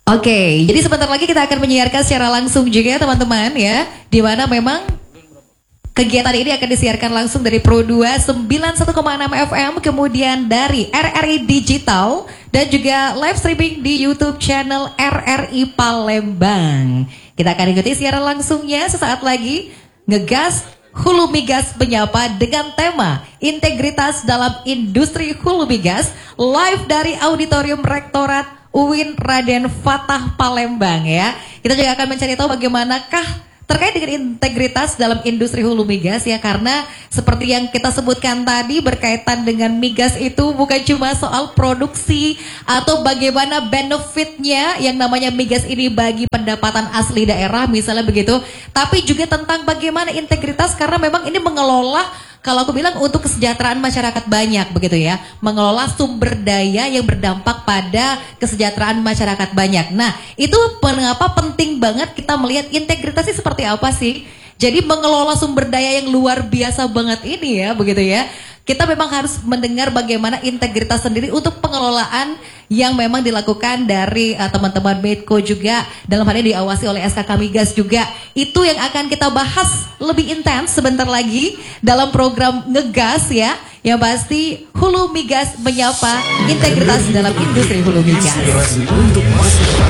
Oke, jadi sebentar lagi kita akan menyiarkan secara langsung juga teman-teman ya. Di mana memang kegiatan ini akan disiarkan langsung dari Pro 2 91,6 FM, kemudian dari RRI Digital dan juga live streaming di YouTube channel RRI Palembang. Kita akan ikuti siaran langsungnya sesaat lagi. Ngegas Hulu Migas menyapa dengan tema integritas dalam industri hulu migas, live dari Auditorium Rektorat UIN Raden Fatah Palembang ya. Kita juga akan mencari tahu bagaimanakah terkait dengan integritas dalam industri hulu migas ya, karena seperti yang kita sebutkan tadi berkaitan dengan migas itu bukan cuma soal produksi atau bagaimana benefitnya yang namanya migas ini bagi pendapatan asli daerah misalnya begitu, tapi juga tentang bagaimana integritas karena memang ini mengelola, kalau aku bilang untuk kesejahteraan masyarakat banyak begitu ya, mengelola sumber daya yang berdampak pada kesejahteraan masyarakat banyak. Nah itu mengapa penting banget kita melihat integritasnya seperti apa sih. Jadi mengelola sumber daya yang luar biasa banget ini ya begitu ya. Kita memang harus mendengar bagaimana integritas sendiri untuk pengelolaan yang memang dilakukan dari teman-teman Medco juga, dalam hal ini diawasi oleh SKK Migas juga. Itu yang akan kita bahas lebih intens sebentar lagi dalam program Ngegas ya. Yang pasti Hulu Migas menyapa integritas dalam industri hulu migas. Inspirasi untuk masyarakat.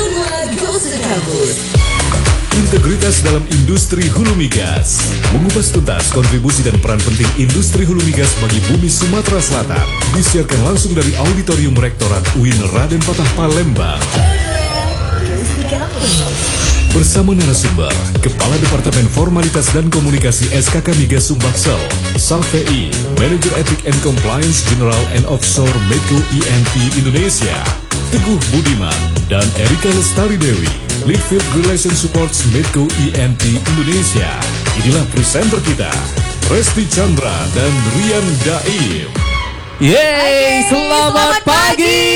Integritas dalam industri hulu migas. Mengupas tuntas kontribusi dan peran penting industri hulu migas bagi bumi Sumatera Selatan. Disiarkan langsung dari Auditorium Rektorat UIN Raden Fatah Palembang. Bersama narasumber, Kepala Departemen Formalitas dan Komunikasi SKK Migas Sumbaksel, Salvei, Manager Ethic and Compliance General and Offshore Medco INP Indonesia, Teguh Budiman, dan Erika Lestari Dewi, Lead Field Relation Supports Medco INP Indonesia. Inilah presenter kita, Resti Chandra dan Rian Daim. Yeay, selamat pagi.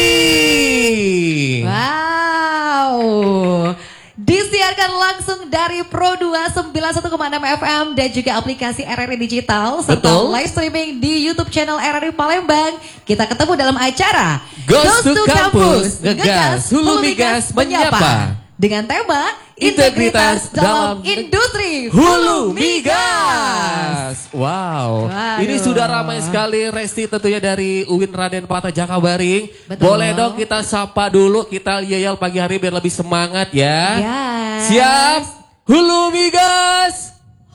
Wow. Disiarkan langsung dari Pro 2 91,6 FM dan juga aplikasi RRI Digital serta Betul. live streaming di YouTube channel RRI Palembang. Kita ketemu dalam acara Ghost to Campus, Ngegas Hulu Migas menyapa dengan tema integritas dalam industri Hulu Migas. Wow, Waduh. ini sudah ramai sekali Resti tentunya dari UIN Raden Fatah Jakabaring. Betul. Boleh dong kita sapa dulu, kita yel pagi hari biar lebih semangat ya. Yes. Siap, Hulu Migas.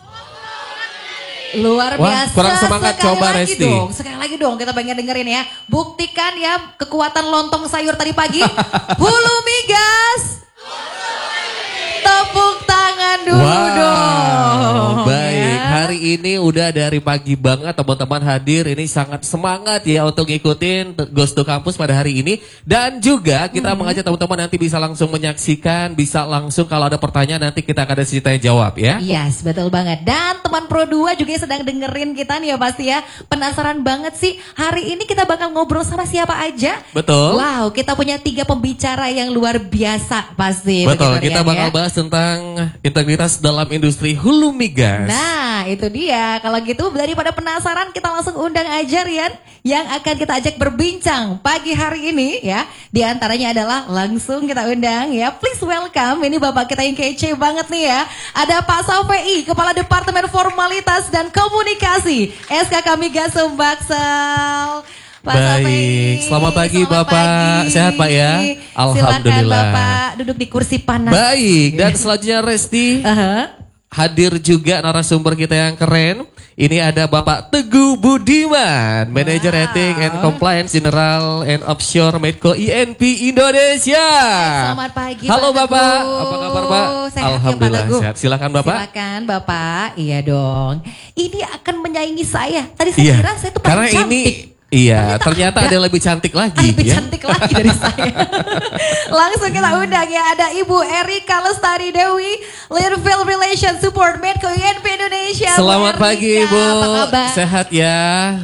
Luar Wah, biasa. kurang semangat, Sekali coba, lagi Resti. dong, sekali lagi dong kita pengen dengerin ya. Buktikan ya kekuatan lontong sayur tadi pagi. Hulu Migas. Tepuk tangan dulu dong. Baik, ya. hari ini udah dari pagi banget teman-teman hadir. Ini sangat semangat ya untuk ngikutin Ghost to Campus pada hari ini. Dan juga kita mengajak teman-teman nanti bisa langsung menyaksikan, bisa langsung kalau ada pertanyaan nanti kita akan ada tanya jawab ya. Yes, betul banget. Dan teman Pro 2 juga sedang dengerin kita nih ya pasti ya. Penasaran banget sih hari ini kita bakal ngobrol sama siapa aja. Betul. Wow, kita punya 3 pembicara yang luar biasa pasti. Betul, begitu, kita Rian, bakal ya. bahas tentang integritas dalam industri hulu migas. Nah itu dia, kalau gitu daripada penasaran kita langsung undang aja Rian yang akan kita ajak berbincang pagi hari ini ya. Di antaranya adalah langsung kita undang ya, please welcome, ini bapak kita yang kece banget nih ya. Ada Pak Salvei, Kepala Departemen Formalitas dan Komunikasi SKK Migas Sumbaksel. Pak Salvei. Baik, selamat pagi Bapak. pagi. Sehat Pak ya? Alhamdulillah. Silakan Bapak duduk di kursi panas. Baik, dan selanjutnya Resti. Hadir juga narasumber kita yang keren. Ini ada Bapak Teguh Budiman, Manager Ethic and Compliance General and Offshore Medco INP Indonesia. Selamat pagi. Halo Pak Bapak, Teguh. apa kabar Pak? Sehat Alhamdulillah ya, Pak Teguh. sehat. Silakan Bapak. Silakan Bapak. Iya dong. Ini akan menyaingi saya. Tadi saya kira saya tuh paling Karena cantik. ini ternyata ada yang lebih cantik lagi. Lebih ya. cantik lagi dari saya. Langsung kita undang ya, ada Ibu Erika Lestari Dewi, Lead Field Relation Support Medco INP Indonesia. Selamat Bu pagi Erika, Ibu, apa kabar? sehat ya?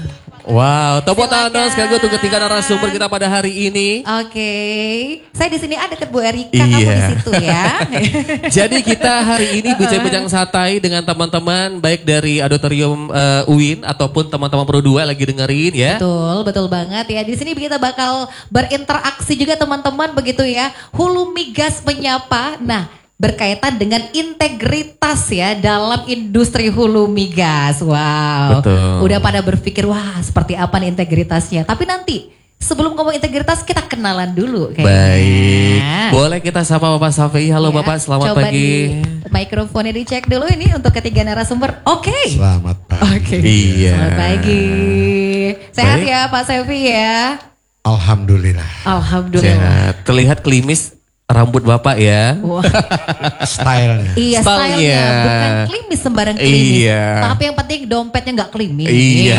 Wow, tepuk tangan dong Silakan. sekali untuk ketiga narasumber kita pada hari ini. Oke, saya di sini ada Bu Erika, kamu Iya. di situ ya. Jadi kita hari ini bincang-bincang santai dengan teman-teman baik dari Auditorium UIN ataupun teman-teman Pro 2 lagi dengerin ya. Betul banget ya. Di sini kita bakal berinteraksi juga teman-teman begitu ya. Hulu Migas menyapa. Nah, berkaitan dengan integritas ya dalam industri hulu migas. Wow. Betul. Udah pada berpikir wah seperti apa nih integritasnya. Tapi nanti sebelum ngomong integritas kita kenalan dulu kayaknya. Baik. Boleh kita sapa Bapak Safei. Halo Ya, Bapak, selamat coba pagi. Mikrofonnya dicek dulu ini untuk ketiga narasumber. Oke. Selamat Oke. pagi. Iya. Selamat pagi. Sehat Baik. ya Pak Sevi ya. Alhamdulillah. Alhamdulillah. Sehat. Terlihat klimis rambut Bapak ya. Wah. Stylenya. Iya Stylenya. stylenya bukan klimis sembarang klimis. Iya. Tapi yang penting dompetnya nggak klimis. Iya.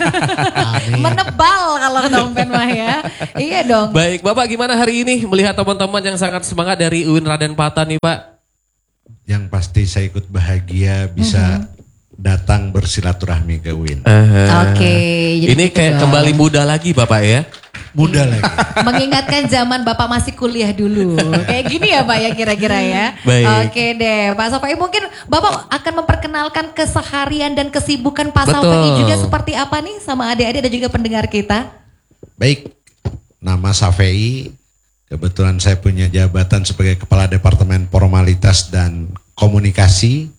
Menebal kalau dompet mah ya. Iya dong. Baik, Bapak gimana hari ini melihat teman-teman yang sangat semangat dari UIN Raden Patah nih Pak? Yang pasti saya ikut bahagia bisa datang bersilaturahmi ke UIN. Oke. jadi Ini gitu kayak dong. kembali muda lagi Bapak ya. Muda lagi. Mengingatkan zaman Bapak masih kuliah dulu. Kayak gini ya Pak ya kira-kira ya. Baik. Oke deh Pak Safai, mungkin Bapak akan memperkenalkan keseharian dan kesibukan Pak Betul. Safai juga seperti apa nih sama adik-adik dan juga pendengar kita. Baik, nama Safei. Kebetulan saya punya jabatan sebagai Kepala Departemen Formalitas dan Komunikasi.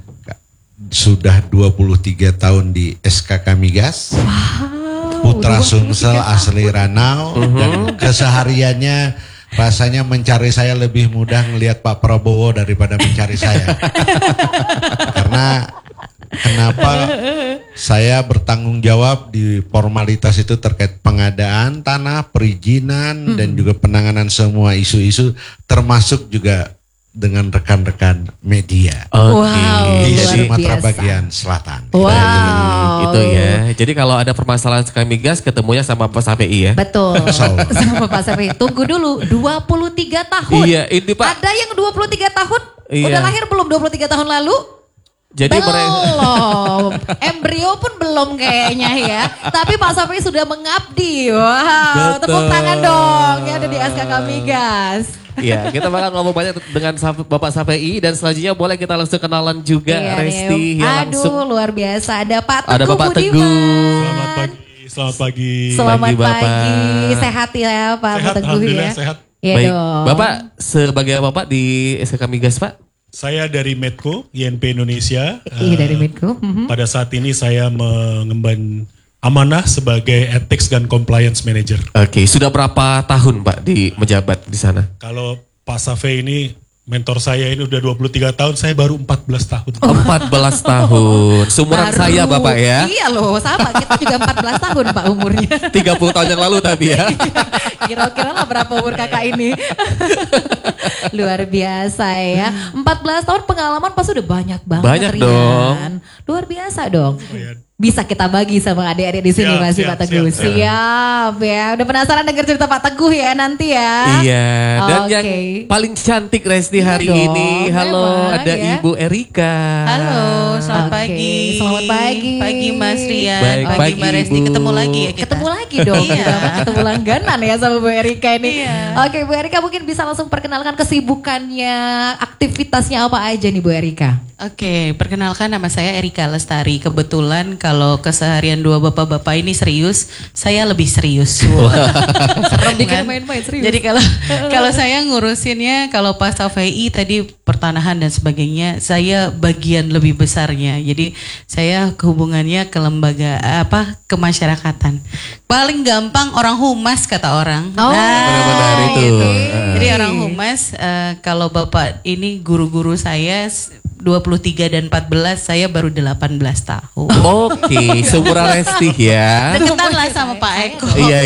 Sudah 23 tahun di SKK Migas. Putra 23 Sumsel asli Ranau. Dan kesehariannya rasanya mencari saya lebih mudah ngelihat Pak Prabowo daripada mencari saya. Karena kenapa saya bertanggung jawab di formalitas itu terkait pengadaan tanah, perizinan, dan juga penanganan semua isu-isu termasuk juga dengan rekan-rekan media Oke. Wow, di luar Sumatera biasa. bagian selatan. Wow. Itu ya. Jadi kalau ada permasalahan sekali migas ketemunya sama Pak Safei ya. Betul. Insya Allah. Sama Pak Safai. Tunggu dulu, 23 tahun. Iya, ini Pak. Ada yang 23 tahun? Iya. Udah lahir belum 23 tahun lalu? Jadi mereka Belum. Embrio pun belum kayaknya ya. Tapi Pak Safai sudah mengabdi. Wow, Betul. tepuk tangan dong. Ya ada di SKK Migas. ya, kita bakal ngomong banyak dengan Bapak Safei dan selanjutnya boleh kita langsung kenalan juga Iya, Resti nih. yang Aduh, langsung luar biasa. Ada Pak Teguh ada Bapak Budiman. Teguh. Selamat pagi, selamat pagi. Selamat Pagi, Bapak. pagi. Sehat ya Pak Sehat, Teguh alhamdulillah ya. sehat. Iya Baik, dong. Bapak sebagai Bapak di SKK Migas Pak? Saya dari Medco, INP Indonesia. Iya dari Medco. Pada saat ini saya mengemban amanah sebagai Ethics dan Compliance Manager. Oke, sudah berapa tahun Pak di menjabat di sana? Kalau Pak Safei ini mentor saya ini udah 23 tahun, saya baru 14 tahun. 14 tahun. Seumuran Baru. saya Bapak ya. Iya loh, sama. Kita juga 14 tahun Pak umurnya. 30 tahun yang lalu tapi ya. Kira-kira lah berapa umur kakak ini. Luar biasa ya. 14 tahun pengalaman pasti udah banyak banget. Banyak Rian. dong. Luar biasa dong. Lumayan. Bisa kita bagi sama adik-adik di sini Siap, masih siap, Pak Teguh. siap. Siap ya. Udah penasaran denger cerita Pak Teguh ya nanti ya. Iya, dan Oke. yang paling cantik Resti Iya hari dong, ini. Halo, memang, ada ya. Ibu Erika. Halo, selamat Oke, pagi. selamat pagi. Pagi Mas Rian, Baik, pagi pagi, Mbak Resti. Ibu. Ketemu lagi ya kita. Ketemu lagi dong, Iya. kita mah ketemu langganan ya sama Bu Erika ini. Iya. Oke, Bu Erika mungkin bisa langsung perkenalkan kesibukannya, aktivitasnya apa aja nih Bu Erika? Oke, perkenalkan nama saya Erika Lestari. Kebetulan kalau keseharian dua bapak-bapak ini serius, saya lebih serius. Serem Dikira kan? main-main, serius. Jadi kalau saya ngurusinnya, kalau Pak Safei tadi pertanahan dan sebagainya, saya bagian lebih besarnya. Jadi saya hubungannya ke lembaga kemasyarakatan. Paling gampang orang humas kata orang. Oh, benar-benar itu. Gitu. Jadi orang humas, kalau Bapak ini guru-guru saya 23 dan 14, saya baru 18 tahun. Oke, seumuran Resti ya. Deketan lah sama Pak Eko. Iya.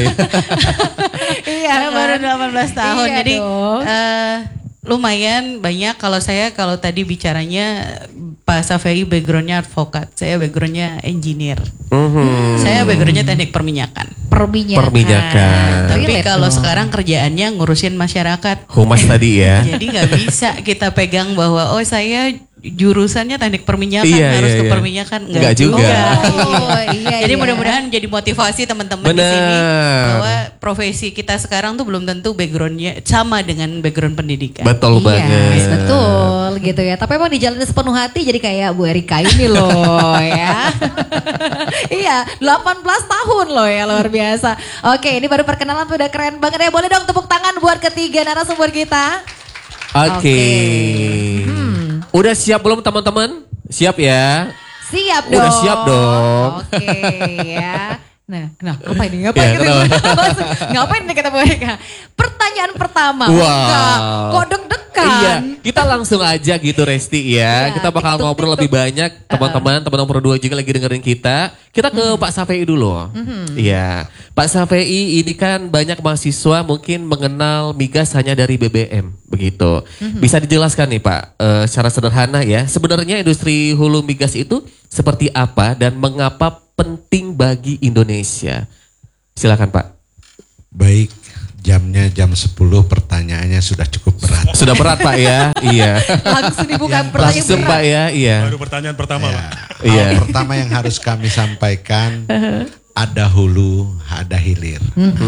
Iya, Saya baru 18 tahun. Iya Jadi dong. lumayan banyak. Kalau tadi bicaranya Pak Safei backgroundnya advokat, saya backgroundnya engineer. Saya backgroundnya teknik perminyakan. Perminyakan. Tapi Relate kalau dong. sekarang kerjaannya ngurusin masyarakat. Humas tadi ya. Jadi nggak bisa kita pegang bahwa saya jurusannya teknik perminyakan Iya, harus iya, ke iya. perminyakan Enggak juga. Oh, iya. Jadi iya. mudah-mudahan jadi motivasi teman-teman di Benar. sini bahwa profesi kita sekarang tuh belum tentu backgroundnya sama dengan background pendidikan. Betul banget. Yes, betul gitu ya. Tapi emang dijalani sepenuh hati jadi kayak Bu Erika ini loh ya. Iya, 18 tahun loh ya, luar biasa. Oke, ini baru perkenalan tuh udah keren banget ya. Boleh dong tepuk tangan buat ketiga narasumber kita. Oke. Udah siap belum teman-teman? Siap ya? Siap dong. Udah siap dong. Oke ya. Nah, ngapain nih? Ya, Gitu? Langsung, ngapain nih kata Bu Erika? Pertanyaan pertama. Wow. Enggak, kok deg-degan? Iya, kita langsung aja gitu Resti ya. Iya, Kita bakal tiktok, ngobrol lebih banyak teman-teman nomor 2 juga lagi dengerin kita. Kita ke Pak Safei dulu. Iya, Pak Safei ini kan banyak mahasiswa mungkin mengenal migas hanya dari BBM begitu. Bisa dijelaskan nih Pak, secara sederhana ya. Sebenarnya industri hulu migas itu seperti apa dan mengapa penting bagi Indonesia? Silakan Pak. Baik, jamnya jam 10, pertanyaannya sudah cukup berat. Sudah berat Pak ya? Iya. Langsung dibuka pertanyaan Langsung berat. Pak ya? Iya. Baru pertanyaan pertama Ya, Pak. Iya. hal pertama yang harus kami sampaikan, ada hulu, ada hilir.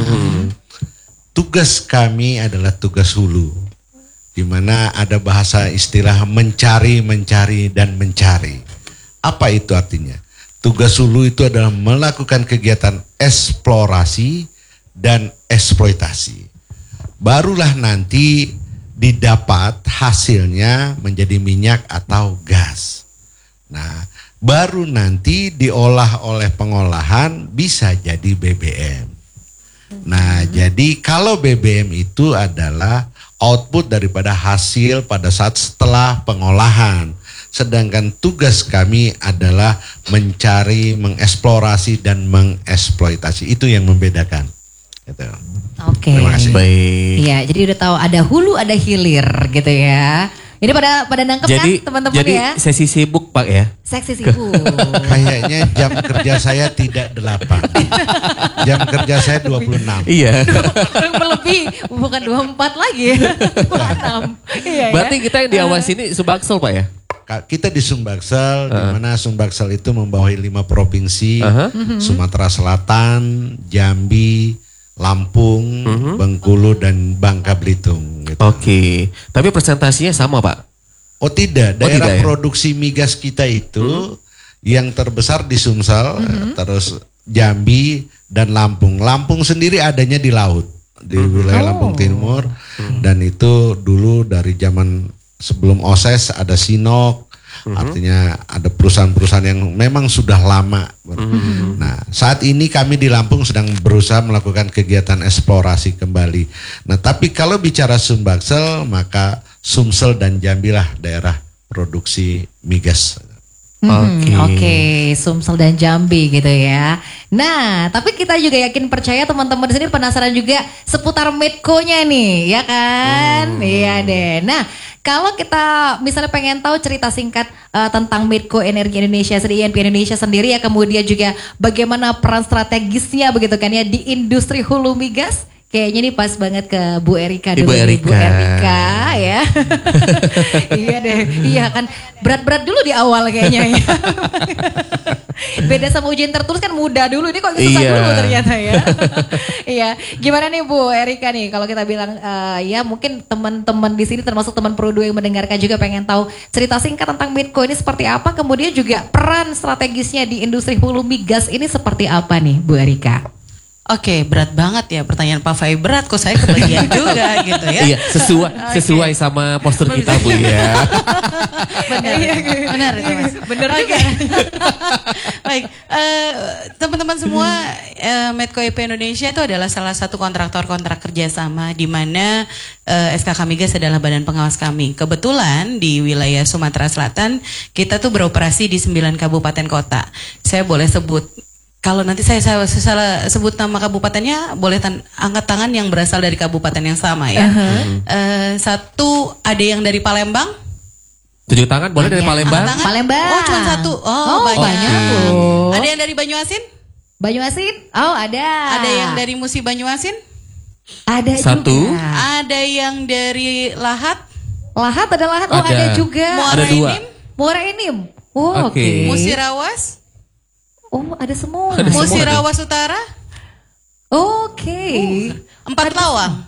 Tugas kami adalah tugas hulu, di mana ada bahasa istilah mencari, dan mencari. Apa itu artinya? Tugas hulu itu adalah melakukan kegiatan eksplorasi dan eksploitasi. Barulah nanti didapat hasilnya menjadi minyak atau gas. Nah, baru nanti diolah oleh pengolahan bisa jadi BBM. Nah, jadi kalau BBM itu adalah output daripada hasil pada saat setelah pengolahan. Sedangkan tugas kami adalah mencari, mengeksplorasi, dan mengeksploitasi. Itu yang membedakan. Gitu. Oke. Terima kasih. Baik. Iya, jadi udah tahu ada hulu, ada hilir gitu ya. Ini pada nangkep Jadi, kan teman-teman jadi ya? sesi sibuk Pak ya? Seksi sibuk. Kayaknya jam kerja saya tidak 8. Jam kerja saya 26. Iya. Lebih, bukan 24 lagi. 26. Iya Berarti ya. kita yang diawasi ini Subaksel Pak ya? Kita di Sumbaksel, di mana Sumbaksel itu membawahi 5 provinsi, Sumatera Selatan, Jambi, Lampung, Bengkulu, dan Bangka Belitung. Gitu. Oke. Tapi presentasinya sama Pak? Oh tidak, Oh, daerah tidak ya? produksi migas kita itu yang terbesar di Sumsel, terus Jambi dan Lampung. Lampung sendiri adanya di laut, di wilayah Lampung Timur, dan itu dulu dari zaman sebelum OSES ada Sinok, artinya ada perusahaan-perusahaan yang memang sudah lama. Nah, saat ini kami di Lampung sedang berusaha melakukan kegiatan eksplorasi kembali. Nah, tapi kalau bicara Sumbaksel, maka Sumsel dan Jambi lah daerah produksi migas. Oke, Sumsel dan Jambi gitu ya. Nah, tapi kita juga yakin percaya teman-teman di sini penasaran juga seputar Medco-nya nih, ya kan? Iya deh. Nah, kalau kita misalnya pengen tahu cerita singkat tentang Medco Energi Indonesia, INP Indonesia sendiri ya, kemudian juga bagaimana peran strategisnya begitu kan ya di industri hulu migas. Kayaknya ini pas banget ke Bu Erika dulu. Ibu nih, Bu Erika. Erika ya. Iya deh, iya kan berat-berat dulu di awal kayaknya ya. Beda sama ujian tertulis kan mudah dulu, ini kok susah Iya. dulu ternyata ya. Iya, gimana nih Bu Erika nih kalau kita bilang ya mungkin teman-teman di sini termasuk teman Pro2 yang mendengarkan juga pengen tahu cerita singkat tentang Medco ini seperti apa, kemudian juga peran strategisnya di industri hulu migas ini seperti apa nih Bu Erika? Oke, berat banget ya pertanyaan Pak Fai, berat kok saya kebagian juga gitu ya. Iya, sesuai sama postur kita Bu ya. Benar itu Mas. Bener juga. Baik, teman-teman semua, Medco EP Indonesia itu adalah salah satu kontraktor-kontrak kerjasama di mana SKK Migas adalah badan pengawas kami. Kebetulan di wilayah Sumatera Selatan kita tuh beroperasi di 9 kabupaten kota. Saya boleh sebut, kalau nanti saya salah sebut nama kabupatennya, boleh angkat tangan yang berasal dari kabupaten yang sama ya. Satu, ada yang dari Palembang. Tunjuk tangan boleh dari Palembang? Angkat tangan. Palembang. Oh, cuma satu. Oh, banyak. banyak loh. Ada yang dari Banyuasin? Banyuasin? Oh ada. Ada yang dari Musi Banyuasin? Ada Satu. juga. Ada yang dari Lahat? Lahat ada Lahat. Oh Ada. ada juga. Ada dua. Muara Muara Enim. Oh, Oke. oke. Musirawas, Oh, ada semua. Ada semua. Musirawas Utara, Oke. Empat Lawang,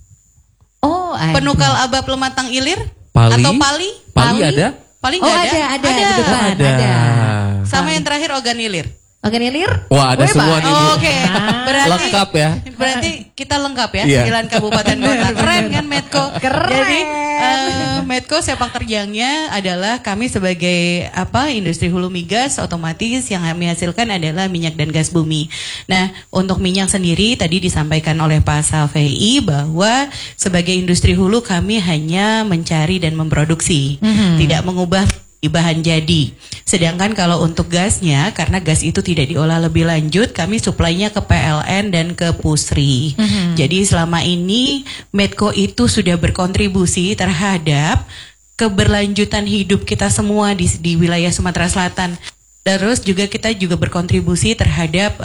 Oh, ada. Penukal Abab Lematang Ilir, Pali? atau Pali. Pali ada? Pali Oh, nggak ada di depan. Ada. Sama yang terakhir Ogan Ilir. Oke, Nilir. Wah, ada Wih, semua Pak. nih, Bu. Oke, berarti Lengkap ya. Berarti kita lengkap ya, Iya. 9 kabupaten kota. Keren kan Medco? Keren. Jadi Medco sepak terjangnya adalah kami sebagai industri hulu migas otomatis yang kami hasilkan adalah minyak dan gas bumi. Nah, untuk minyak sendiri tadi disampaikan oleh Pak Safei bahwa sebagai industri hulu kami hanya mencari dan memproduksi, tidak mengubah bahan jadi. Sedangkan kalau untuk gasnya, karena gas itu tidak diolah lebih lanjut, kami suplainya ke PLN dan ke Pusri. Jadi selama ini Medco itu sudah berkontribusi terhadap keberlanjutan hidup kita semua di wilayah Sumatera Selatan. Terus juga kita juga berkontribusi terhadap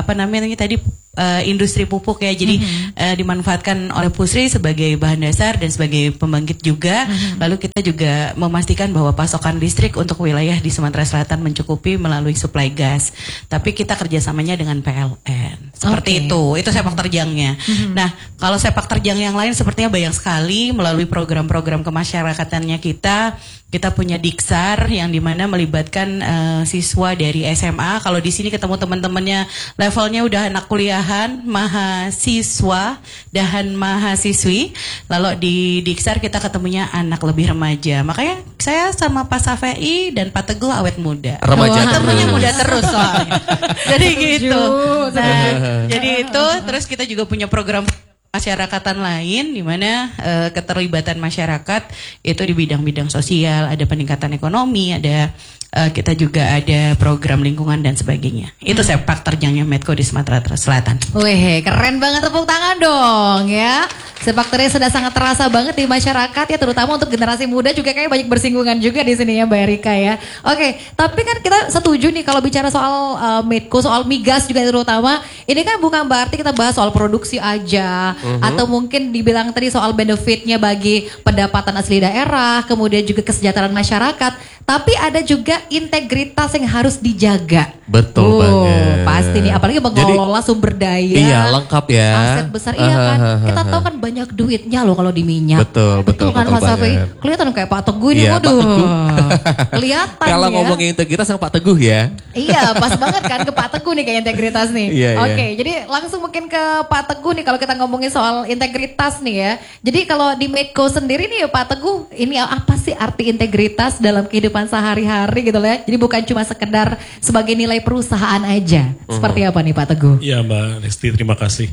industri pupuk ya. Jadi dimanfaatkan oleh Pusri sebagai bahan dasar dan sebagai pembangkit juga. Lalu kita juga memastikan bahwa pasokan listrik untuk wilayah di Sumatera Selatan mencukupi melalui suplai gas. Tapi kita kerjasamanya dengan PLN. Seperti itu sepak terjangnya. Nah, kalau sepak terjang yang lain sepertinya banyak sekali melalui program-program kemasyarakatannya kita punya Diksar yang dimana melibatkan siswa dari SMA. Kalau di sini ketemu teman-temannya levelnya udah anak kuliahan, mahasiswa dan mahasiswi. Lalu di Diksar kita ketemunya anak lebih remaja. Makanya saya sama Pak Safei dan Pak Teguh awet muda. Remaja Ketemunya terus. muda terus soalnya. Jadi gitu. Setuju. Nah, jadi itu terus kita juga punya program masyarakatan lain di mana keterlibatan masyarakat itu di bidang-bidang sosial, ada peningkatan ekonomi, ada kita juga ada program lingkungan dan sebagainya. Itu sepak terjangnya Medco di Sumatera Selatan. Wih, keren banget, tepuk tangan dong ya. Sepak terjang sudah sangat terasa banget di masyarakat ya, terutama untuk generasi muda juga kayak banyak bersinggungan juga di sini ya Mbak Erika ya. Oke, tapi kan kita setuju nih kalau bicara soal Medco, soal migas juga terutama, ini kan bukan berarti kita bahas soal produksi aja, atau mungkin dibilang tadi soal benefitnya bagi pendapatan asli daerah, kemudian juga kesejahteraan masyarakat, tapi ada juga integritas yang harus dijaga. Betul banget. Pasti nih, apalagi mengelola sumber daya. Iya, lengkap ya. Aset besar, iya kan. Kita tahu kan banyak duitnya loh kalau di minyak. Betul kan Mas Safei. banget. Kelihatan kayak Pak Teguh ini, Iya, Pak waduh. Teguh. Kelihatan Kalau ya. ngomongin integritas sama Pak Teguh ya. Iya, pas banget kan ke Pak Teguh nih kayak integritas nih. Iya, iya. Oke, jadi langsung mungkin ke Pak Teguh nih kalau kita ngomongin soal integritas nih ya. Jadi kalau di Medco sendiri nih ya Pak Teguh, ini apa sih arti integritas dalam kehidupan sehari-hari gitu loh ya. Jadi bukan cuma sekedar sebagai nilai perusahaan aja. Seperti apa nih Pak Teguh? Iya Mbak Lesti, terima kasih.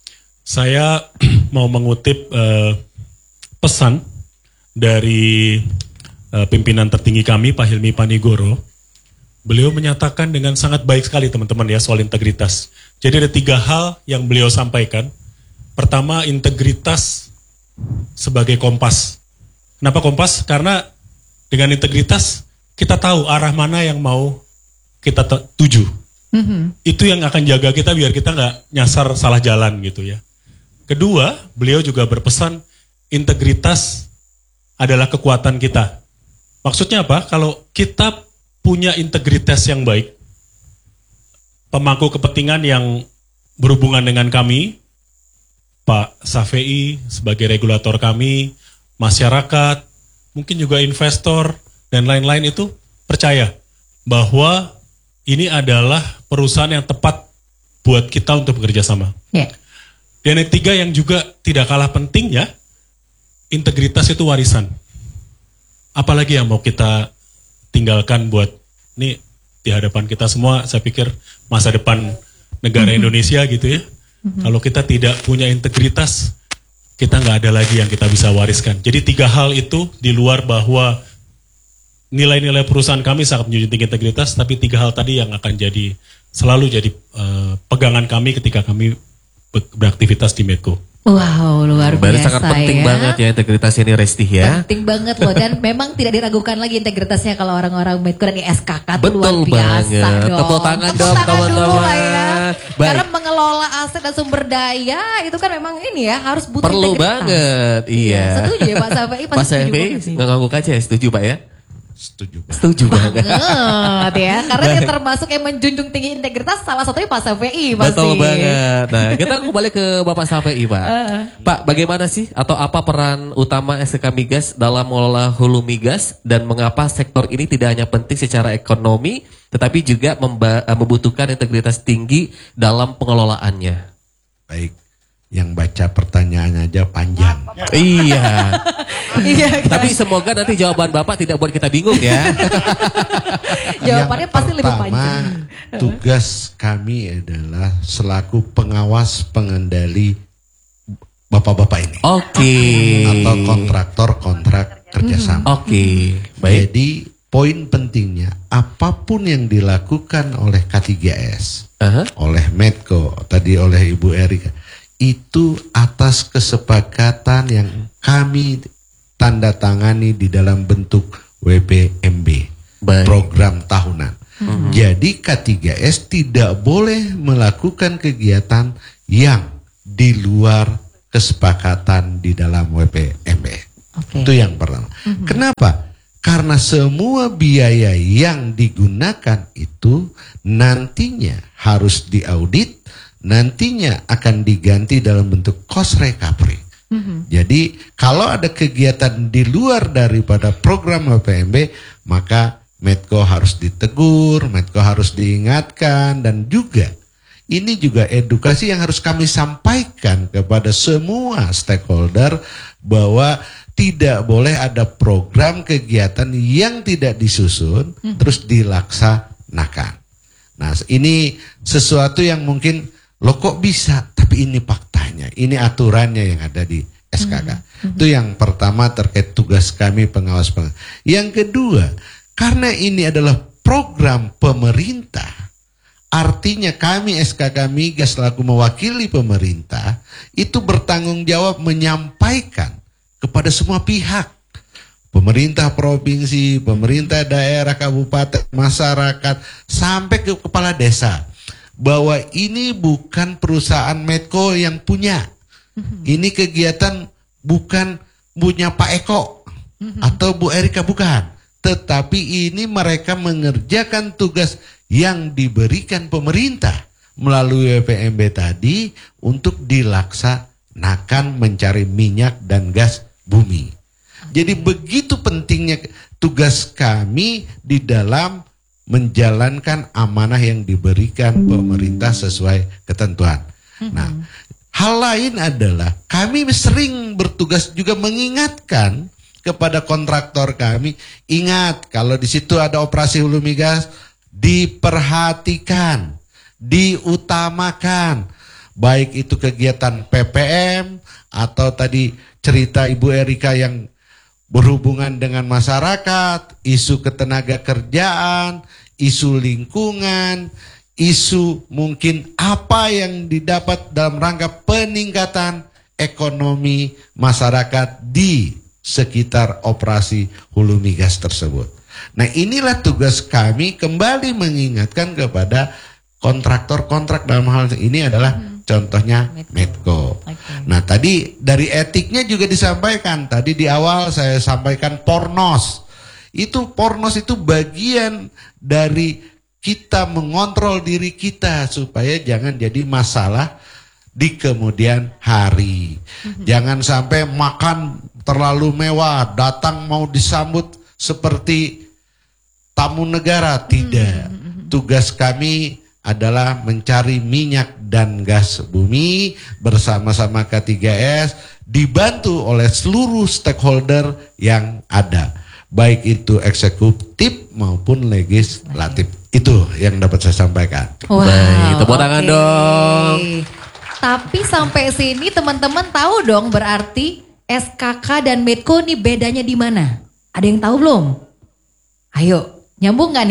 Saya mau mengutip pesan dari pimpinan tertinggi kami, Pak Hilmi Panigoro. Beliau menyatakan dengan sangat baik sekali teman-teman ya soal integritas. Jadi ada 3 hal yang beliau sampaikan. Pertama, integritas sebagai kompas. Kenapa kompas? Karena dengan integritas kita tahu arah mana yang mau kita tuju. Itu yang akan jaga kita biar kita nggak nyasar salah jalan gitu ya. Kedua, beliau juga berpesan integritas adalah kekuatan kita. Maksudnya apa? Kalau kita punya integritas yang baik, pemangku kepentingan yang berhubungan dengan kami, Pak Safei sebagai regulator kami, masyarakat, mungkin juga investor dan lain-lain itu percaya bahwa ini adalah perusahaan yang tepat buat kita untuk bekerja sama. Ya. Dan yang 3 yang juga tidak kalah penting ya, integritas itu warisan. Apalagi yang mau kita tinggalkan buat ini di hadapan kita semua, saya pikir masa depan negara Indonesia gitu ya. Kalau kita tidak punya integritas, kita nggak ada lagi yang kita bisa wariskan. Jadi 3 hal itu di luar bahwa nilai-nilai perusahaan kami sangat menjunjung tinggi integritas, tapi 3 hal tadi yang akan selalu jadi pegangan kami ketika kami beraktivitas di Medco. Wow, luar Berarti biasa sangat penting ya. banget ya integritas ini Resti ya. Penting banget loh, dan memang tidak diragukan lagi integritasnya kalau orang-orang Medco dan SKK tuh luar Betul biasa banget. dong. Tepuk tangan Tepuk dong, tangan dulu teman-teman. lah ya. Baik. Karena mengelola aset dan sumber daya itu kan memang ini ya harus butuh Perlu integritas. banget, iya. Setuju ya Pak Safei? Pak Safei ngangguk aja ya, setuju Pak ya? setuju banget. Setuju banget. Banget ya, karena dia termasuk yang menjunjung tinggi integritas, salah satunya Pak Safei pasti. Betul banget. Nah, kita kembali ke Bapak Safei, Pak. Pak, bagaimana sih atau apa peran utama SKK Migas dalam mengelola hulu migas dan mengapa sektor ini tidak hanya penting secara ekonomi, tetapi juga membutuhkan integritas tinggi dalam pengelolaannya? Baik, yang baca pertanyaannya aja panjang. Iya. Iya kan? Tapi semoga nanti jawaban Bapak tidak buat kita bingung ya. Jawabannya Yang pasti lebih pertama, panjang. tugas kami adalah selaku pengawas pengendali bapak-bapak ini. Oke. Atau kontraktor kontrak kerjasama. Oke. Baik. Jadi poin pentingnya apapun yang dilakukan oleh K3S, oleh Medco, tadi oleh Ibu Erika, itu atas kesepakatan yang kami tanda tangani di dalam bentuk WPMB, Baik. program tahunan. Jadi K3S tidak boleh melakukan kegiatan yang di luar kesepakatan di dalam WPMB. Oke. Itu yang pertama. Kenapa? Karena semua biaya yang digunakan itu nantinya harus diaudit, nantinya akan diganti dalam bentuk cost recovery. Jadi kalau ada kegiatan di luar daripada program WPMB, maka Medco harus ditegur, Medco harus diingatkan, dan juga ini juga edukasi yang harus kami sampaikan kepada semua stakeholder bahwa tidak boleh ada program kegiatan yang tidak disusun terus dilaksanakan. Nah, ini sesuatu yang mungkin loh kok bisa, tapi ini faktanya, ini aturannya yang ada di SKK. Itu yang pertama terkait tugas kami pengawas. Yang kedua, karena ini adalah program pemerintah, artinya kami SKK Migas selaku mewakili pemerintah itu bertanggung jawab menyampaikan kepada semua pihak, pemerintah provinsi, pemerintah daerah, kabupaten, masyarakat, sampai ke kepala desa, bahwa ini bukan perusahaan Medco yang punya. Ini kegiatan bukan punya Pak Eko atau Bu Erika, bukan. Tetapi ini mereka mengerjakan tugas yang diberikan pemerintah melalui WPMB tadi untuk dilaksanakan mencari minyak dan gas bumi. Jadi begitu pentingnya tugas kami di dalam menjalankan amanah yang diberikan pemerintah sesuai ketentuan. Nah, hal lain adalah kami sering bertugas juga mengingatkan kepada kontraktor kami, ingat kalau di situ ada operasi hulu migas, diperhatikan, diutamakan, baik itu kegiatan PPM atau tadi cerita Ibu Erika yang berhubungan dengan masyarakat, isu ketenaga kerjaan, isu lingkungan, isu mungkin apa yang didapat dalam rangka peningkatan ekonomi masyarakat di sekitar operasi hulu migas tersebut. Nah, inilah tugas kami kembali mengingatkan kepada kontraktor-kontrak dalam hal ini adalah contohnya Medco. Nah, tadi dari etiknya juga disampaikan. Tadi di awal saya sampaikan Pornos. Pornos itu bagian dari kita mengontrol diri kita supaya jangan jadi masalah di kemudian hari. Jangan sampai makan terlalu mewah, datang mau disambut seperti tamu negara. Tidak. Tugas kami adalah mencari minyak dan gas bumi bersama-sama K3S, dibantu oleh seluruh stakeholder yang ada, baik itu eksekutif maupun legislatif. Itu yang dapat saya sampaikan. Wow, Baik, tepuk tangan dong. Tapi sampai sini teman-teman tahu dong berarti SKK dan Medco nih bedanya di mana? Ada yang tahu belum? Ayo, nyambung gak nih?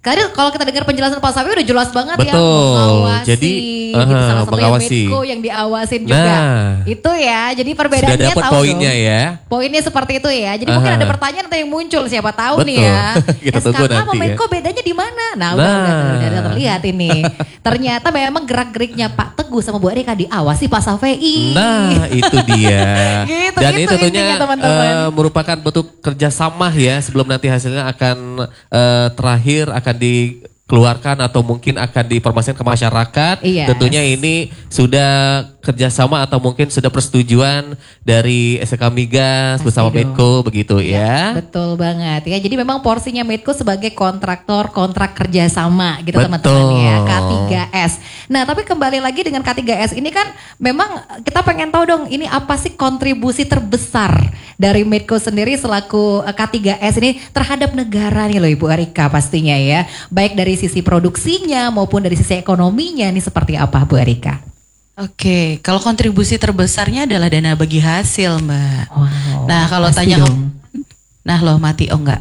Karena kalau kita dengar penjelasan Pak Safi udah jelas banget ya Betul. mengawasi. Jadi, gitu, salah satunya mengawasi. Medco yang diawasin juga. Nah. Itu ya, jadi Sudah perbedaannya dapat tahu poinnya dong. ya. Poinnya seperti itu ya. Jadi mungkin ada pertanyaan nanti yang muncul siapa tahu nih Betul. ya. Kita tunggu SKK sama nanti ya. Medco bedanya di mana? Nah, Nah. udah terlihat ini. Ternyata memang gerak-geriknya Pak Teguh sama Bu Erika diawasi Pak Safei. Nah, itu dia. Gitu, Dan gitu ini tentunya intinya, teman-teman. merupakan bentuk kerjasama ya sebelum nanti hasilnya akan terakhir akan dikeluarkan atau mungkin akan diinformasikan ke masyarakat. Yes. Tentunya ini sudah kerjasama atau mungkin sudah persetujuan dari SK Migas Pasti bersama dong. Medco begitu ya. Betul banget ya. Jadi memang porsinya Medco sebagai kontraktor kontrak kerjasama gitu Betul. teman-teman ya. K3S. Nah tapi kembali lagi dengan K3S ini kan memang kita pengen tahu dong ini apa sih kontribusi terbesar dari Medco sendiri selaku K3S ini terhadap negara nih loh Ibu Erika pastinya ya. Baik dari sisi produksinya maupun dari sisi ekonominya ini seperti apa Bu Erika? Oke, kalau kontribusi terbesarnya adalah dana bagi hasil, Mbak. Wow, Nah, kalau pasti tanya dong. Nah loh mati, oh enggak.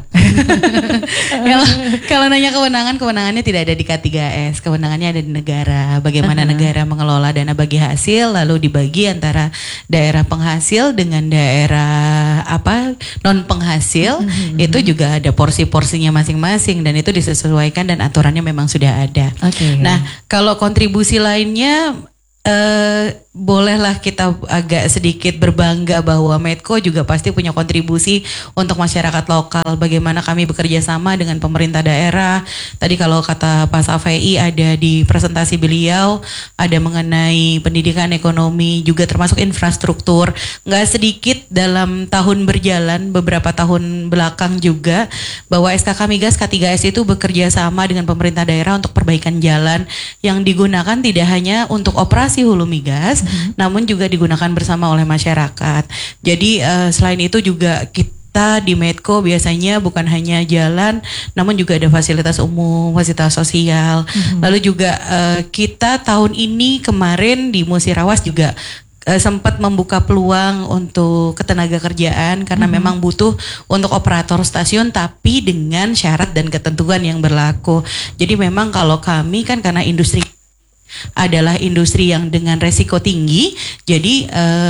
Kalau nanya kewenangannya tidak ada di K3S, kewenangannya ada di negara. Bagaimana negara mengelola dana bagi hasil lalu dibagi antara daerah penghasil dengan daerah non penghasil, itu juga ada porsi-porsinya masing-masing dan itu disesuaikan dan aturannya memang sudah ada. Oke. Nah, kalau kontribusi lainnya bolehlah kita agak sedikit berbangga bahwa Medco juga pasti punya kontribusi untuk masyarakat lokal. Bagaimana kami bekerja sama dengan pemerintah daerah. Tadi kalau kata Pak Safei ada di presentasi beliau, ada mengenai pendidikan, ekonomi, juga termasuk infrastruktur. Nggak sedikit dalam tahun berjalan, beberapa tahun belakang juga, bahwa SKK Migas K3S itu bekerja sama dengan pemerintah daerah untuk perbaikan jalan yang digunakan tidak hanya untuk operasi hulu migas, namun juga digunakan bersama oleh masyarakat. Jadi selain itu juga kita di Medco biasanya bukan hanya jalan, namun juga ada fasilitas umum, fasilitas sosial. Lalu juga kita tahun ini kemarin di Musirawas juga sempat membuka peluang untuk ketenaga kerjaan karena memang butuh untuk operator stasiun tapi dengan syarat dan ketentuan yang berlaku. Jadi memang kalau kami kan karena industri adalah industri yang dengan resiko tinggi, jadi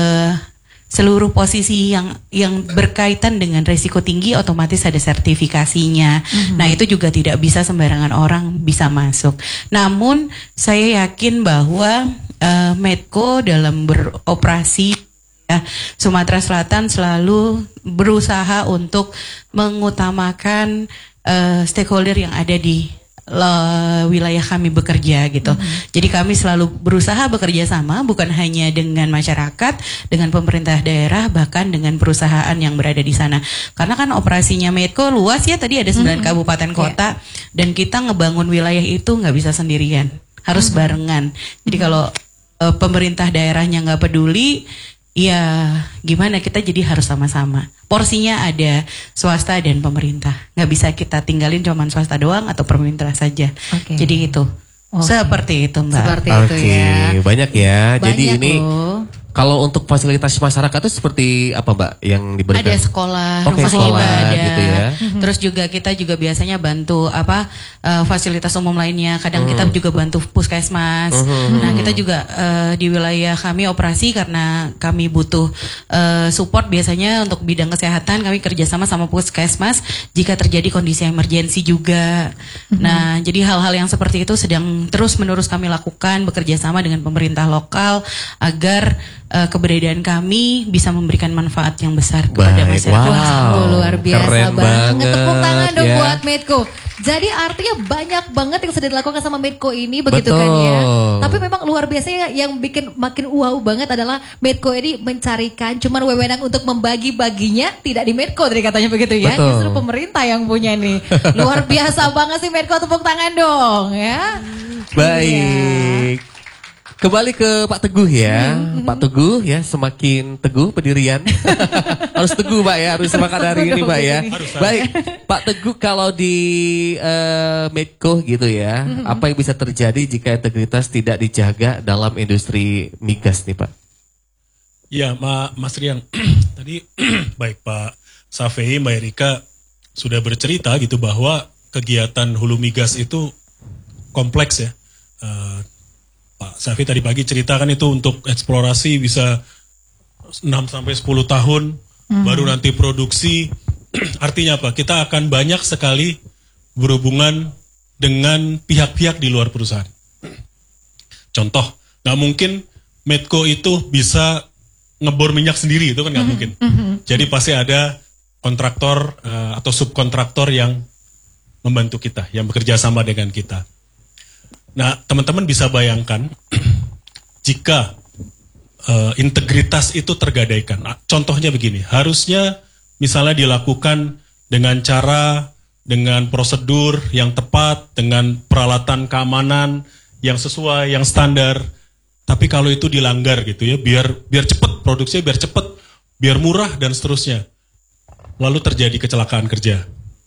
seluruh posisi yang berkaitan dengan resiko tinggi otomatis ada sertifikasinya. Nah itu juga tidak bisa sembarangan orang bisa masuk. Namun saya yakin bahwa Medco dalam beroperasi Sumatera Selatan selalu berusaha untuk mengutamakan stakeholder yang ada di wilayah kami bekerja gitu. Jadi kami selalu berusaha bekerja sama bukan hanya dengan masyarakat, dengan pemerintah daerah, bahkan dengan perusahaan yang berada di sana. Karena kan operasinya Medco luas ya, tadi ada 9 kabupaten kota dan kita ngebangun wilayah itu nggak bisa sendirian, harus barengan. Jadi kalau pemerintah daerahnya nggak peduli, ya gimana, kita jadi harus sama-sama. Porsinya ada swasta dan pemerintah. Nggak bisa kita tinggalin cuman swasta doang atau pemerintah saja. Oke. Jadi itu. Seperti itu, Mbak. Seperti itu ya. Banyak ya. Jadi Banyak ini loh. kalau untuk fasilitas masyarakat itu seperti apa Mbak yang diberikan? Ada sekolah, Oke, rumah sekolah ibadah, gitu ya. Terus juga kita juga biasanya bantu fasilitas umum lainnya. Kadang kita juga bantu puskesmas. Nah kita juga di wilayah kami operasi karena kami butuh support biasanya untuk bidang kesehatan. Kami kerjasama sama puskesmas jika terjadi kondisi emergensi juga. Nah jadi hal-hal yang seperti itu sedang terus menerus kami lakukan bekerja sama dengan pemerintah lokal agar keberadaan kami bisa memberikan manfaat yang besar kepada Baik, masyarakat. wow. Luar biasa Keren banget, Tepuk tangan dong ya. buat Medco. Jadi artinya banyak banget yang sudah dilakukan sama Medco ini begitu kan ya. Betul. Tapi memang luar biasa yang bikin makin wow banget adalah Medco ini mencarikan cuman wewenang untuk membagi-baginya tidak di Medco tadi katanya begitu ya. Betul. Justru pemerintah yang punya nih. Luar biasa banget sih Medco, tepuk tangan dong ya. Baik. Kembali ke Pak Teguh ya. Pak Teguh ya, semakin teguh pendirian. Harus teguh Pak ya, harus semangat hari ini Pak ya. Baik, Pak Teguh, kalau di Medco gitu ya, apa yang bisa terjadi jika integritas tidak dijaga dalam industri migas nih Pak? Ya, Mas Rian, tadi baik Pak Safei, Mbak Erika sudah bercerita gitu bahwa kegiatan hulu migas itu kompleks ya. Pak Safi tadi pagi ceritakan itu untuk eksplorasi bisa 6 sampai 10 tahun, baru nanti produksi. Artinya apa? Kita akan banyak sekali berhubungan dengan pihak-pihak di luar perusahaan. Contoh, nggak mungkin Medco itu bisa ngebor minyak sendiri, itu kan nggak mungkin. Jadi pasti ada kontraktor atau subkontraktor yang membantu kita, yang bekerja sama dengan kita. Nah, teman-teman bisa bayangkan jika integritas itu tergadaikan. Contohnya begini, harusnya misalnya dilakukan dengan cara, dengan prosedur yang tepat, dengan peralatan keamanan yang sesuai, yang standar. Tapi kalau itu dilanggar gitu ya, biar cepat produksinya, biar cepat, biar murah dan seterusnya. Lalu terjadi kecelakaan kerja.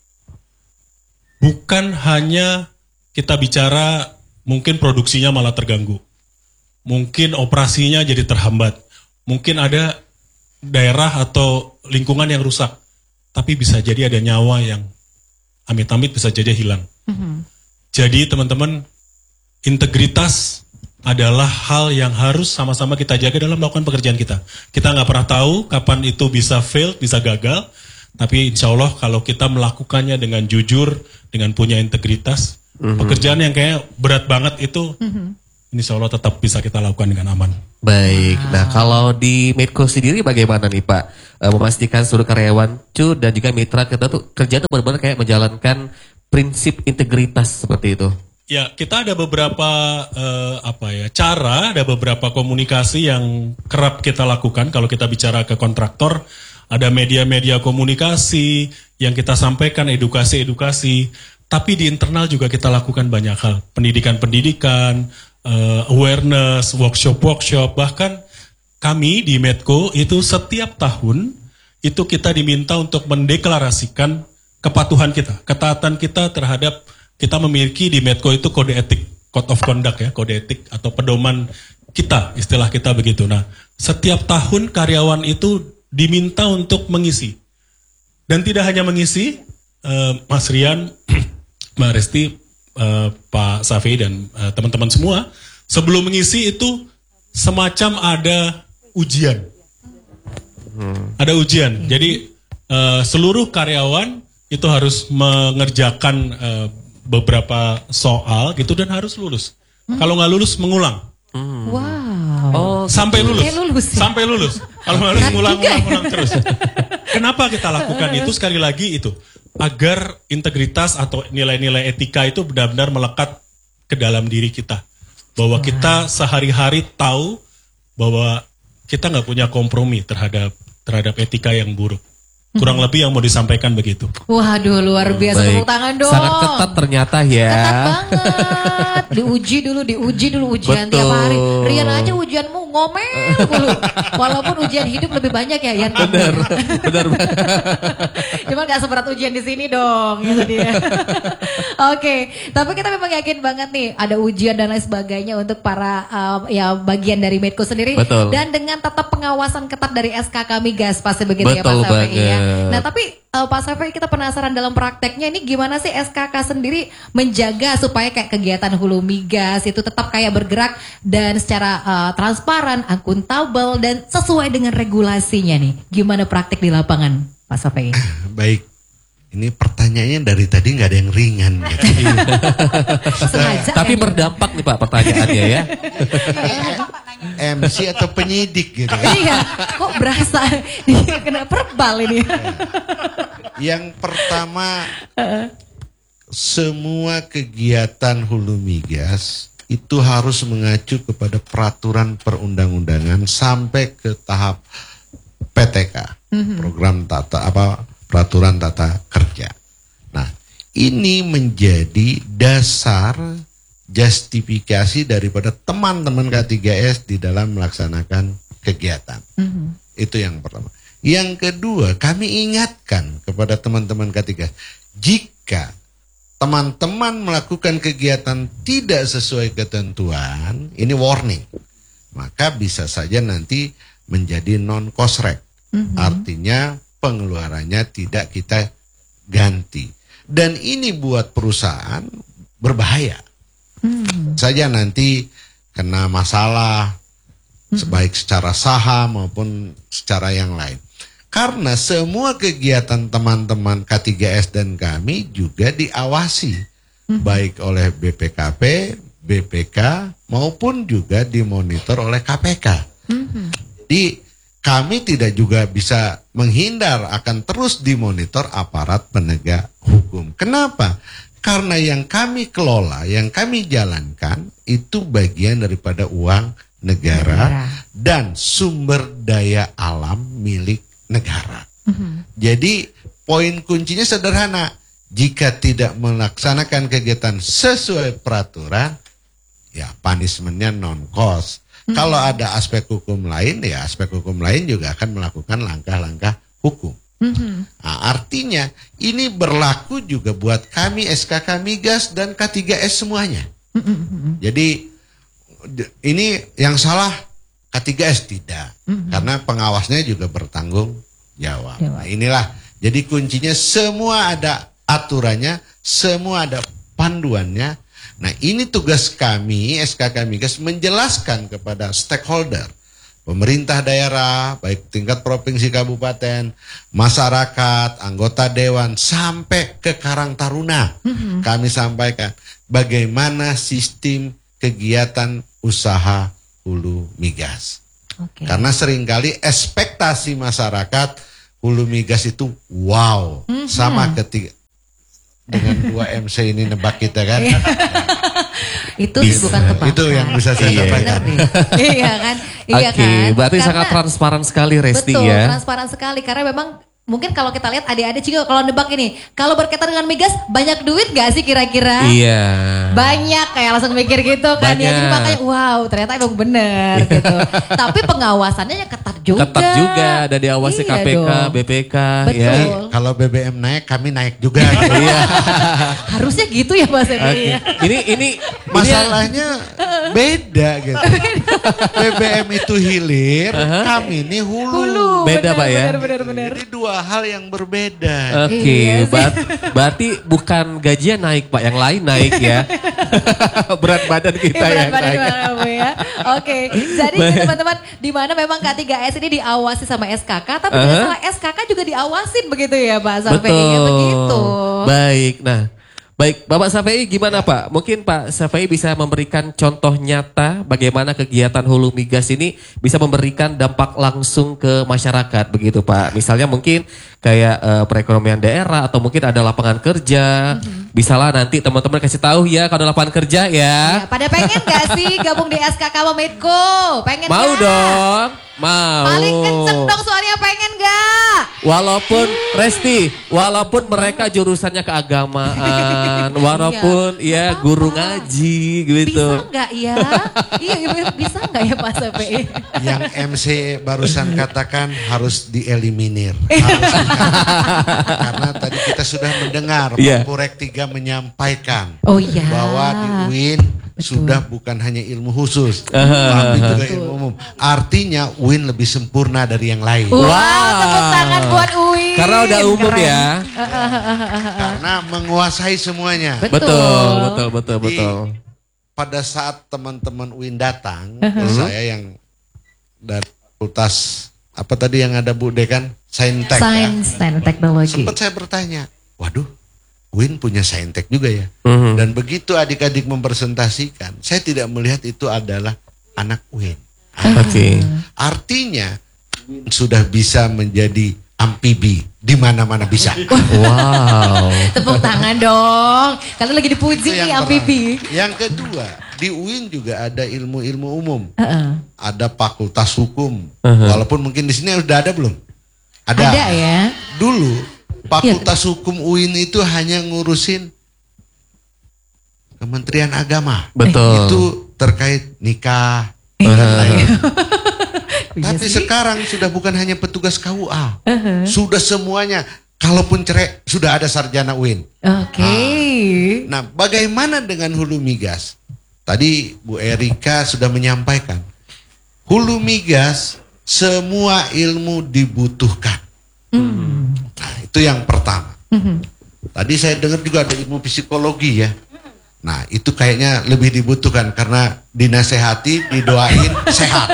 Bukan hanya kita bicara mungkin produksinya malah terganggu. Mungkin operasinya jadi terhambat. Mungkin ada daerah atau lingkungan yang rusak. Tapi bisa jadi ada nyawa yang amit-amit bisa jadi hilang. Jadi teman-teman, integritas adalah hal yang harus sama-sama kita jaga dalam melakukan pekerjaan kita. Kita nggak pernah tahu kapan itu bisa fail, bisa gagal. Tapi insya Allah kalau kita melakukannya dengan jujur, dengan punya integritas, pekerjaan yang kayak berat banget itu, insya Allah tetap bisa kita lakukan dengan aman. Baik, nah kalau di Medco sendiri bagaimana nih Pak? Memastikan seluruh karyawan dan juga mitra kita tuh kerja tuh benar-benar kayak menjalankan prinsip integritas seperti itu. Ya, kita ada beberapa cara, ada beberapa komunikasi yang kerap kita lakukan kalau kita bicara ke kontraktor. Ada media-media komunikasi yang kita sampaikan, edukasi-edukasi. Tapi di internal juga kita lakukan banyak hal. Pendidikan-pendidikan, awareness, workshop-workshop. Bahkan kami di Medco itu setiap tahun itu kita diminta untuk mendeklarasikan kepatuhan kita. Ketaatan kita terhadap, kita memiliki di Medco itu kode etik, code of conduct ya, kode etik atau pedoman kita, istilah kita begitu. Nah, setiap tahun karyawan itu diminta untuk mengisi. Dan tidak hanya mengisi, Mas Rian, Mbak Resti, Pak Safi dan teman-teman semua, sebelum mengisi itu semacam ada ujian. Ada ujian. Jadi seluruh karyawan itu harus mengerjakan beberapa soal gitu dan harus lulus. Kalau nggak lulus mengulang. Wow. Sampai lulus. Sampai lulus. Kalau nggak lulus ngulang terus. Kenapa kita lakukan itu? Sekali lagi itu agar integritas atau nilai-nilai etika itu benar-benar melekat ke dalam diri kita. Bahwa kita sehari-hari tahu bahwa kita nggak punya kompromi terhadap etika yang buruk. Kurang lebih yang mau disampaikan begitu. Waduh, luar biasa. Tepuk tangan dong. Sangat ketat ternyata ya. Ketat banget. Diuji dulu ujian tiap hari. Rian aja ujianmu ngomel mulu. Walaupun ujian hidup lebih banyak ya, Yan. Benar banget. Cuman gak seberat ujian di sini dong, itu dia. Oke, tapi kita memang yakin banget nih ada ujian dan lain sebagainya untuk para bagian dari Medco sendiri. Betul. Dan dengan tetap pengawasan ketat dari SKK Migas pasti begitu ya Betul Pak Safi ya. banget. Nah tapi Pak Safi kita penasaran dalam prakteknya ini gimana sih SKK sendiri menjaga supaya kayak kegiatan hulu migas itu tetap kayak bergerak dan secara transparan, akuntabel dan sesuai dengan regulasinya nih. Gimana praktek di lapangan Pak Safi? Baik, ini pertanyaannya dari tadi nggak ada yang ringan. Gitu. Sengaja Tapi ya, berdampak nih Pak pertanyaannya ya. MC atau penyidik gitu. Iya, kok berasa dia kena verbal ini. Yang pertama, semua kegiatan hulu migas itu harus mengacu kepada peraturan perundang-undangan sampai ke tahap PTK, program peraturan tata kerja. Nah, ini menjadi dasar justifikasi daripada teman-teman K3S di dalam melaksanakan kegiatan. Itu yang pertama. Yang kedua, kami ingatkan kepada teman-teman K3S, jika teman-teman melakukan kegiatan tidak sesuai ketentuan, ini warning, maka bisa saja nanti menjadi non-kosrek. Artinya pengeluarannya tidak kita ganti. Dan ini buat perusahaan berbahaya. Saja nanti kena masalah baik secara saham maupun secara yang lain. Karena semua kegiatan teman-teman K3S dan kami juga diawasi baik oleh BPKP, BPK maupun juga dimonitor oleh KPK. Jadi kami tidak juga bisa menghindar akan terus dimonitor aparat penegak hukum. Kenapa? Karena yang kami kelola, yang kami jalankan itu bagian daripada uang negara dan sumber daya alam milik negara. Jadi poin kuncinya sederhana. Jika tidak melaksanakan kegiatan sesuai peraturan, ya punishmentnya non-cost. Kalau ada aspek hukum lain, ya aspek hukum lain juga akan melakukan langkah-langkah hukum. Nah, artinya ini berlaku juga buat kami SKK Migas dan K3S semuanya. Jadi ini yang salah K3S tidak, karena pengawasnya juga bertanggung jawab. Nah, inilah jadi kuncinya, semua ada aturannya, semua ada panduannya. Nah, ini tugas kami SKK Migas menjelaskan kepada stakeholder, pemerintah daerah, baik tingkat provinsi, kabupaten, masyarakat, anggota dewan, sampai ke Karang Taruna. Kami sampaikan bagaimana sistem kegiatan usaha hulu migas. Karena seringkali ekspektasi masyarakat hulu migas itu wow, sama ketika dengan 2 MC ini nebak kita kan. Itu bukan tebakan. Itu yang bisa saya sampaikan. Iya kan? Iya Oke, kan? berarti Karena- sangat transparan sekali Resti Betul, ya. transparan sekali karena memang mungkin kalau kita lihat adik-adik juga kalau nebak ini, kalau berkaitan dengan migas banyak duit gak sih kira-kira? Iya. Banyak, kayak langsung mikir gitu kan ya. Jadi Banyak. makanya wow, ternyata emang bener gitu. Tapi pengawasannya yang ketat juga. Ketat juga, ada diawasi Iya KPK, dong. BPK Betul. ya. Kalau BBM naik, kami naik juga. Iya. Harusnya gitu ya Mas Evi Oke. ya. Ini Masalahnya beda gitu. BBM itu hilir, kami ini hulu. Beda, Pak, ya? Benar. Jadi dua hal yang berbeda. Oke, Iya sih. berarti bukan gajian naik Pak, yang lain naik ya. Berat badan kita Berat yang badan naik. kamu ya. Oke, jadi teman-teman di mana memang K3S ini diawasi sama SKK, tapi tidak salah SKK juga diawasin begitu ya Pak Safei. Betul. Begitu. Baik, nah. Baik, Bapak Safei gimana Pak? Mungkin Pak Safei bisa memberikan contoh nyata bagaimana kegiatan hulu migas ini bisa memberikan dampak langsung ke masyarakat begitu Pak. Misalnya mungkin kayak perekonomian daerah atau mungkin ada lapangan kerja. Bisalah nanti teman-teman kasih tahu ya kalau ada lapangan kerja Ya, ya. pada pengen gak sih gabung di SKK sama Medco? Pengen Mau gak? dong, mau. Paling kenceng dong suaranya, pengen gak? Walaupun Resti, walaupun mereka jurusannya keagamaan, walaupun ya guru ngaji gitu. Bisa gak ya? Iya, bisa gak ya Pak Safei? Yang MC barusan katakan harus dieliminir. Harus karena tadi kita sudah mendengar Iya. Pak Purek 3 menyampaikan Oh iya. bahwa di UIN sudah bukan hanya ilmu khusus, tapi juga ilmu umum. Artinya UIN lebih sempurna dari yang lain. Wah, tepuk tangan buat UIN. Karena udah umum Keren. ya. Karena menguasai semuanya. Betul. Pada saat teman-teman UIN datang, saya yang dari fakultas apa tadi yang ada Bu Dekan? Saintek ya. Sains dan teknologi. Sempat saya bertanya, waduh, UIN punya saintek juga ya. Mhm. Dan begitu adik-adik mempresentasikan, saya tidak melihat itu adalah anak UIN. Oke. Artinya UIN sudah bisa menjadi amfibi di mana-mana bisa. Wow. Tepuk tangan dong. Kalian lagi dipuji nih amfibi. Yang kedua, di UIN juga ada ilmu-ilmu umum. Ada fakultas hukum. Walaupun mungkin di sini udah ada belum? Ada ya. Dulu fakultas hukum UIN itu hanya ngurusin Kementerian Agama. Betul. Itu terkait nikah. dan lain. Tapi sekarang sudah bukan hanya petugas KUA. Sudah semuanya. Kalaupun cerai sudah ada sarjana UIN. Oke. Nah, bagaimana dengan hulu migas? Tadi Bu Erika sudah menyampaikan. Hulu migas semua ilmu dibutuhkan. Nah, itu yang pertama. Tadi saya dengar juga ada ilmu psikologi ya. Nah itu kayaknya lebih dibutuhkan karena dinasehati, didoain, sehat.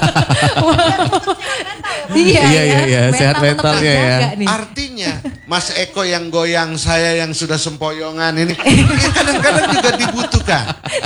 Iya, sehat tetap mentalnya ya. terjaga nih. Artinya Mas Eko yang goyang saya yang sudah sempoyongan ini kadang-kadang juga dibutuhkan.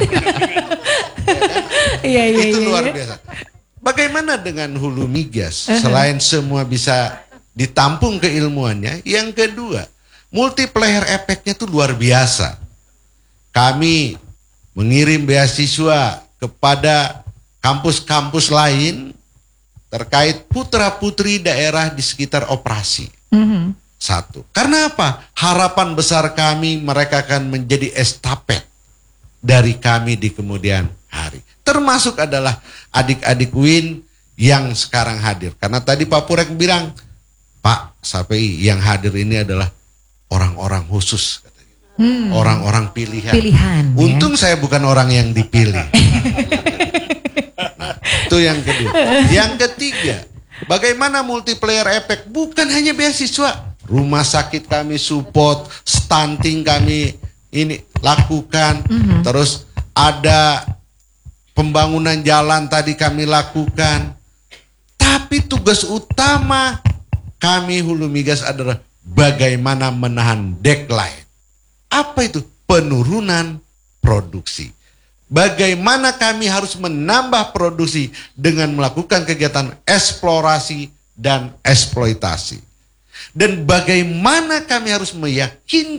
Iya. Itu luar biasa. Bagaimana dengan hulu migas? Selain semua bisa ditampung keilmuannya, yang kedua multiplier efeknya itu luar biasa. Kami mengirim beasiswa kepada kampus-kampus lain terkait putra-putri daerah di sekitar operasi. Satu. Karena apa? Harapan besar kami mereka akan menjadi estafet dari kami di kemudian hari. Termasuk adalah adik-adik UIN yang sekarang hadir. Karena tadi Pak Purek bilang, Pak Sapei yang hadir ini adalah orang-orang khusus. Orang-orang pilihan. Pilihan, ya. Untung saya bukan orang yang dipilih. Nah, itu yang kedua. Yang ketiga, bagaimana multiplier efek? Bukan hanya beasiswa. Rumah sakit kami support, stunting kami ini lakukan. Terus ada pembangunan jalan tadi kami lakukan. Tapi tugas utama kami hulu migas adalah bagaimana menahan decline. Apa itu? Penurunan produksi. Bagaimana kami harus menambah produksi dengan melakukan kegiatan eksplorasi dan eksploitasi. Dan bagaimana kami harus meyakinkan